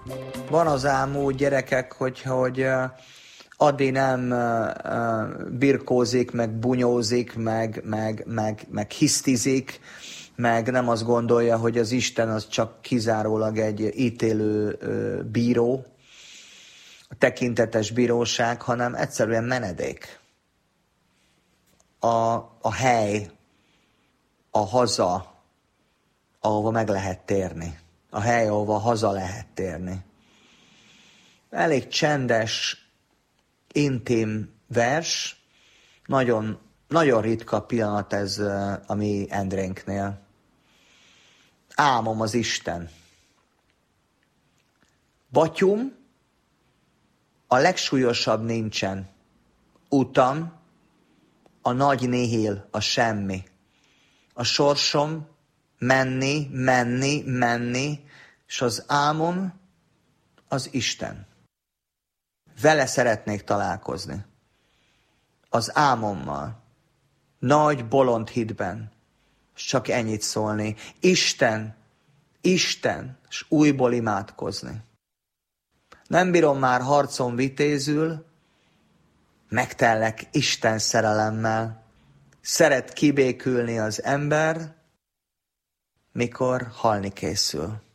Van az álmú gyerekek, hogy addig nem birkózik, meg bunyózik, meg hisztizik, meg nem azt gondolja, hogy az Isten az csak kizárólag egy ítélő bíró, a tekintetes bíróság, hanem egyszerűen menedék. A hely, a haza, ahova meg lehet térni. A hely, ahova haza lehet térni. Elég csendes, intim vers, nagyon, nagyon ritka pillanat ez a mi Endrénknél. Álmom az Isten. Batyum, a legsúlyosabb nincsen. Utam, a nagy nihil, a semmi. A sorsom, menni, menni, menni, és az álmom az Isten. Vele szeretnék találkozni. Az álmommal. Nagy bolond hitben. És csak ennyit szólni. Isten, Isten, és újból imádkozni. Nem bírom már harcon vitézül, megtellek Isten szerelemmel. Szeret kibékülni az ember, mikor halni készül.